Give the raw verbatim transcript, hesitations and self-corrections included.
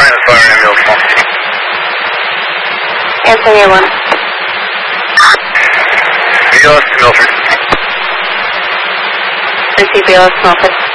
nine, fire ambulance one. Answering A one. B L S to Milford. Receive B L S Milford.